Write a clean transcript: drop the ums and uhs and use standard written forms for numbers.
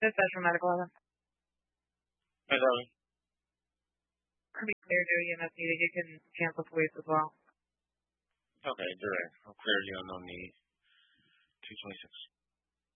This is from Medical 11. Hi, darling. To be clear, doing EMS needed, you can cancel police as well. Okay, direct. I'll clear you on the 226.